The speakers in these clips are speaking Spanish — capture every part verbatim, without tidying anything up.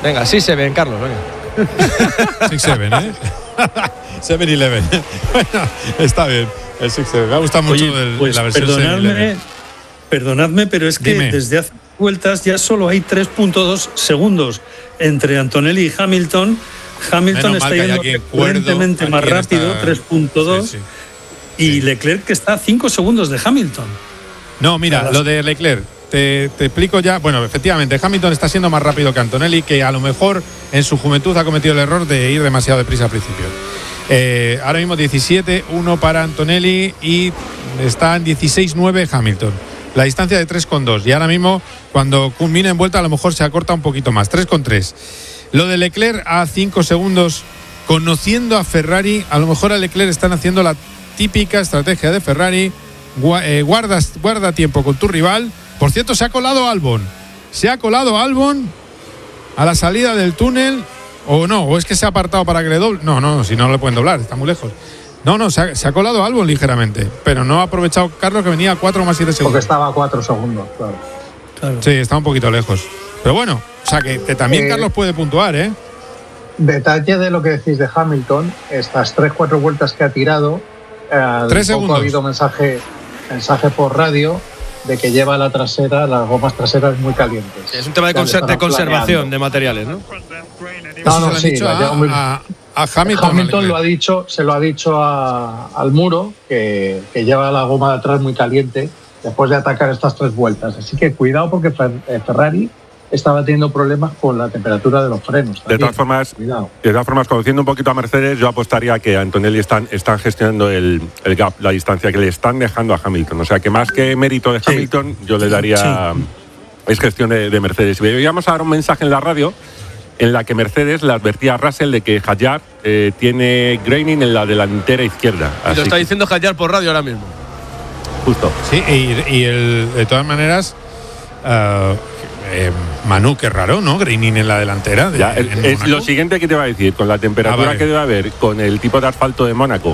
Venga, sí se ven, Carlos, venga. Six Seven, ¿eh? Seven Eleven. Bueno, está bien. El Six Seven. Me ha gustado mucho. Oye, el, pues la versión perdonadme, perdonadme, pero es que Dime. desde hace vueltas ya solo hay tres punto dos segundos entre Antonelli y Hamilton. Hamilton Menos mal está que hay yendo alguien cuerdo, frecuentemente más alguien rápido, está- tres punto dos, Sí, sí. y Sí. Leclerc que está a cinco segundos de Hamilton. No, mira, lo de Leclerc, te, te explico ya. Bueno, efectivamente, Hamilton está siendo más rápido que Antonelli, que a lo mejor en su juventud ha cometido el error de ir demasiado deprisa al principio. Eh, ahora mismo diecisiete uno para Antonelli y está en dieciséis nueve Hamilton. La distancia de tres coma dos. Y ahora mismo, cuando culmina en vuelta, a lo mejor se acorta un poquito más, tres coma tres. Lo de Leclerc a cinco segundos, conociendo a Ferrari, a lo mejor a Leclerc están haciendo la típica estrategia de Ferrari. Gua- eh, guardas, guarda tiempo con tu rival. Por cierto, se ha colado Albon. Se ha colado Albon a la salida del túnel. O no, o es que se ha apartado para que le doble. No, no, si no le pueden doblar, está muy lejos. No, no, se ha, se ha colado Albon ligeramente. Pero no ha aprovechado Carlos, que venía a cuatro más siete Porque segundos. estaba a cuatro segundos, claro. Claro. Sí, está un poquito lejos. Pero bueno, o sea que, que también Eh, Carlos puede puntuar, ¿eh? Detalle de lo que decís de Hamilton, estas tres, cuatro vueltas que ha tirado, eh, Tres poco segundos. ha habido mensaje, mensaje por radio de que lleva la trasera, las gomas traseras muy calientes. Es un tema de, Ya le conser- estarán de conservación planeando. de materiales, ¿no? No, no, Eso se lo han sí, dicho la a, lleva muy- a- a Hamilton. Hamilton a lo ha Leclerc. dicho, se lo ha dicho a- al muro que, que lleva la goma de atrás muy caliente después de atacar estas tres vueltas. Así que cuidado porque Fer- eh, Ferrari estaba teniendo problemas con la temperatura de los frenos. De también. todas formas, Cuidado. de todas formas, conociendo un poquito a Mercedes, yo apostaría que Antonelli están, están gestionando el, el gap, la distancia que le están dejando a Hamilton. O sea, que más que mérito de Sí. Hamilton, yo le daría. Es gestión de, de Mercedes. Y veíamos ahora un mensaje en la radio en la que Mercedes le advertía a Russell de que Hadjar eh, tiene graining en la delantera izquierda. Y Así lo está que, diciendo Hadjar por radio ahora mismo. justo. Sí, y, y el, de todas maneras, ah, eh, Manu, qué raro, ¿no? Graining en la delantera. de- Ya, el- en es Mónaco. lo siguiente que te va a decir, con la temperatura Ah, vale. que debe haber, con el tipo de asfalto de Mónaco,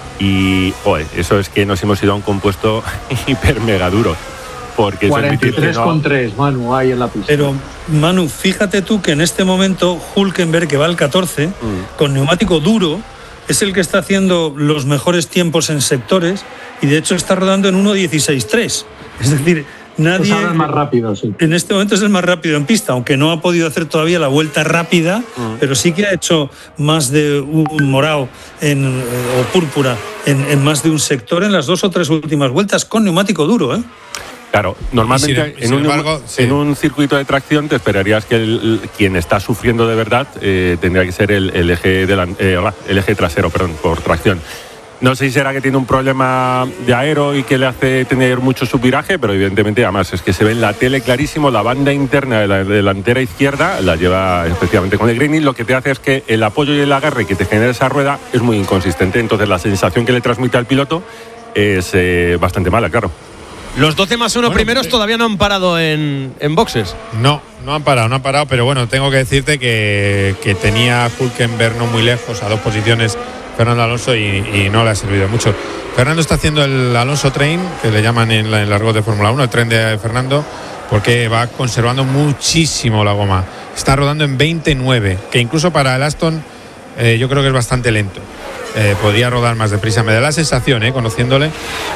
y joder, eso es que nos hemos ido a un compuesto hiper mega duro. Porque eso es cuarenta y difícil, tres ¿no? con tres, Manu, ahí en la pista. Pero, Manu, fíjate tú que en este momento Hülkenberg, que va al catorce, Mm. con neumático duro, es el que está haciendo los mejores tiempos en sectores y de hecho está rodando en uno dieciséis tres. Es decir, Es nadie... ahora el más rápido, sí. En este momento es el más rápido en pista, aunque no ha podido hacer todavía la vuelta rápida, pero sí que ha hecho más de un morado en, o púrpura en, en más de un sector en las dos o tres últimas vueltas con neumático duro, ¿eh? Claro, normalmente Y sin- en, sin un, embargo, sí. en un circuito de tracción te esperarías que el- quien está sufriendo de verdad eh, tendría que ser el, el eje delan- eh, el eje trasero, perdón, por tracción. No sé si será que tiene un problema de aero y que le hace tener mucho subviraje, pero evidentemente además es que se ve en la tele clarísimo la banda interna de la delantera izquierda, la lleva especialmente con el graining, lo que te hace es que el apoyo y el agarre que te genera esa rueda es muy inconsistente, entonces la sensación que le transmite al piloto es eh, bastante mala, claro. Los doce más uno Bueno, primeros sí. todavía no han parado en, en boxes. No, no han parado, no han parado, pero bueno, tengo que decirte que, que tenía Hülkenberg no muy lejos, a dos posiciones, Fernando Alonso, y, y no le ha servido mucho. Fernando está haciendo el Alonso Train, que le llaman en, la, en el argot de Fórmula uno, el tren de Fernando, porque va conservando muchísimo la goma. Está rodando en veintinueve, que incluso para el Aston eh, yo creo que es bastante lento. Eh, podría rodar más deprisa, me da la sensación, eh, conociéndole,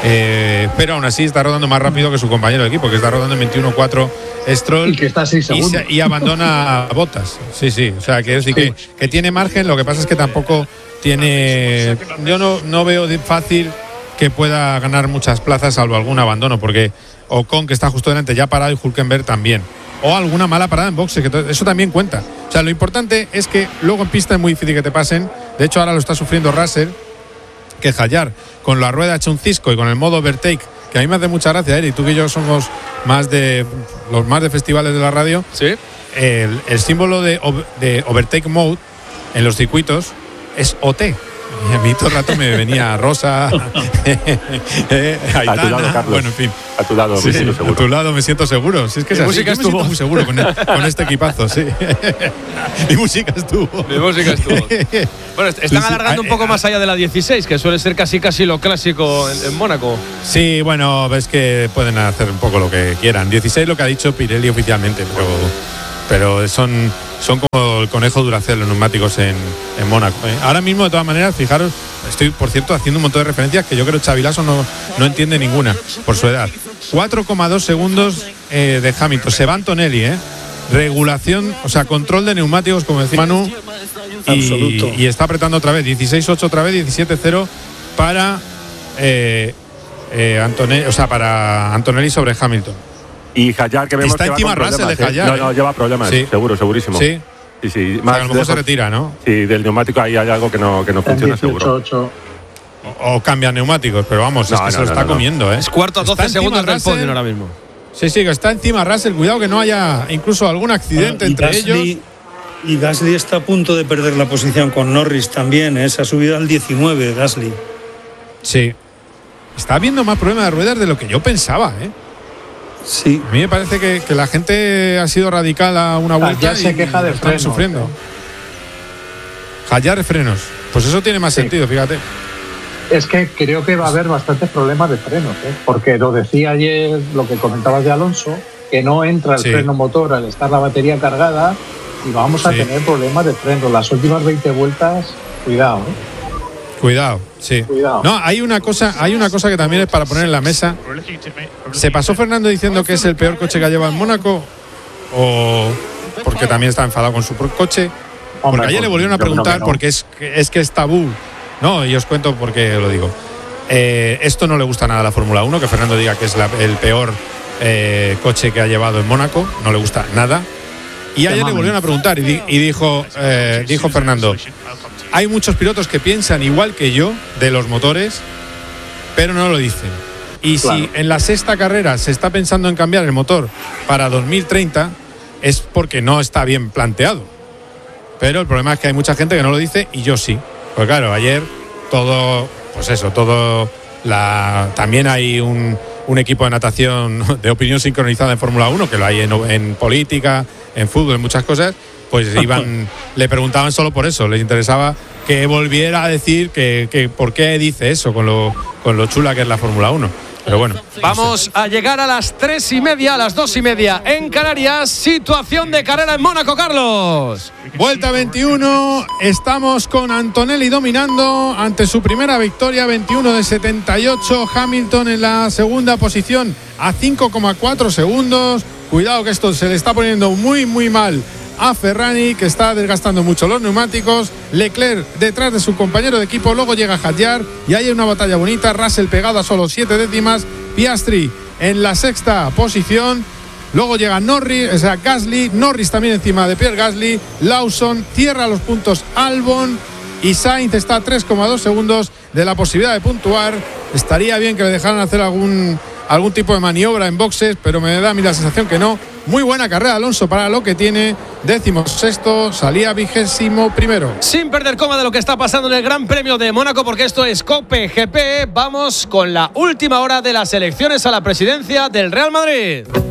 eh, pero aún así está rodando más rápido que su compañero de equipo, que está rodando en veintiuno cuatro Stroll Y que está a seis y, segundos. se- y abandona a Bottas. Sí, sí, o sea, que, decir que, que tiene margen, lo que pasa es que tampoco tiene. Yo no, no veo de- fácil que pueda ganar muchas plazas, salvo algún abandono, porque Ocon, que está justo delante, ya ha parado, y Hülkenberg también. O alguna mala parada en boxe, que to- eso también cuenta. O sea, lo importante es que luego en pista es muy difícil que te pasen. De hecho, ahora lo está sufriendo Russell, que Hadjar, con la rueda hecha un cisco y con el modo overtake, que a mí me hace mucha gracia, ¿eh? Y tú y yo somos más de los más de festivales de la radio. Sí. El, el símbolo de, ov- de overtake mode en los circuitos es O T. Y a mí todo el rato me venía Rosa, eh, Aitana, A tu lado, Carlos. bueno, en fin. A tu lado, Sí, me siento a seguro. tu lado me siento seguro. Si es que es Mi así, música yo me siento estuvo. muy seguro con, el- con este equipazo, sí. Mi música estuvo. Mi música estuvo. Bueno, est- están Sí, sí. alargando un Ah, poco eh, más allá de la dieciséis, que suele ser casi casi lo clásico en, en Mónaco. Sí, bueno, ves que pueden hacer un poco lo que quieran. dieciséis lo que ha dicho Pirelli oficialmente, pero pero son, son como el conejo Duracell los neumáticos en, en Mónaco. ¿eh? Ahora mismo, de todas maneras, fijaros, estoy, por cierto, haciendo un montón de referencias que yo creo que Xavi Lasso no, no entiende ninguna por su edad. cuatro coma dos segundos eh, de Hamilton. Se va Antonelli, ¿eh? Regulación, o sea, control de neumáticos, como decía Manu. Y, y está apretando otra vez. dieciséis ocho otra vez, diecisiete cero para eh, eh, Antonelli, o sea, para Antonelli sobre Hamilton. Y Hadjar, que vemos está que encima va con Russell de problemas, ¿eh? Hadjar. No, no, lleva problemas, sí. seguro, segurísimo. Sí. Sí, sí. Más Más a lo mejor se eso, retira, ¿no? Sí, del neumático ahí hay algo que no, que no funciona, seguro. O, o cambian neumáticos, pero vamos, no, es que no, se lo no, está no, comiendo, ¿eh? Es cuarto a doce segundos del podio ahora mismo. Sí, sí, que está encima Russell. Cuidado que no haya incluso algún accidente bueno, entre Gasly, ellos. Y Gasly está a punto de perder la posición con Norris también, ¿eh? Se ha subido al diecinueve, Gasly. Sí. Está habiendo más problemas de ruedas de lo que yo pensaba, ¿eh? Sí. A mí me parece que, que la gente ha sido radical a una vuelta. Ya se queja de frenos. Sufriendo. ¿eh? Hallar de frenos. Pues eso tiene más sí. sentido, fíjate. Es que creo que va a haber bastantes problemas de frenos, ¿eh? Porque lo decía ayer, lo que comentabas de Alonso, que no entra el sí. freno motor al estar la batería cargada y vamos a sí. tener problemas de freno. Las últimas veinte vueltas, cuidado, ¿eh? Cuidado, sí. Cuidado. No, hay una cosa, hay una cosa que también es para poner en la mesa. ¿Se pasó Fernando diciendo que es el peor coche que ha llevado en Mónaco? ¿O porque también está enfadado con su coche? Porque ayer le volvieron a preguntar, porque es, es que es tabú. No, y os cuento por qué lo digo. Eh, esto no le gusta nada a la Fórmula uno, que Fernando diga que es la, el peor eh, coche que ha llevado en Mónaco. No le gusta nada. Y ayer le volvieron a preguntar y, di, y dijo, eh, dijo Fernando: hay muchos pilotos que piensan igual que yo de los motores, pero no lo dicen. Y claro, si en la sexta carrera se está pensando en cambiar el motor para dos mil treinta, es porque no está bien planteado. Pero el problema es que hay mucha gente que no lo dice y yo sí. Pues claro, ayer todo, pues eso, todo la también hay un, un equipo de natación de opinión sincronizada en Fórmula uno, que lo hay en, en política, en fútbol, en muchas cosas. Pues iban, le preguntaban solo por eso, les interesaba que volviera a decir que, que por qué dice eso con lo, con lo chula que es la Fórmula uno. Pero bueno. Vamos no sé. a llegar a las tres y media, a las dos y media en Canarias. Situación de carrera en Mónaco, Carlos. Vuelta veintiuno, estamos con Antonelli dominando ante su primera victoria, veintiuno de setenta y ocho. Hamilton en la segunda posición a cinco coma cuatro segundos. Cuidado que esto se le está poniendo muy, muy mal a Ferrari, que está desgastando mucho los neumáticos. Leclerc detrás de su compañero de equipo, luego llega Hadjar y hay una batalla bonita. Russell pegado a solo siete décimas, Piastri en la sexta posición, luego llega Norris, o sea, Gasly, Norris también encima de Pierre Gasly, Lawson cierra los puntos Albon y Sainz está a tres coma dos segundos de la posibilidad de puntuar. Estaría bien que le dejaran hacer algún algún tipo de maniobra en boxes, pero me da a mí la sensación que no. Muy buena carrera Alonso para lo que tiene. Décimo sexto, salía vigésimo primero. Sin perder coma de lo que está pasando en el Gran Premio de Mónaco, porque esto es COPE G P. Vamos con la última hora de las elecciones a la presidencia del Real Madrid.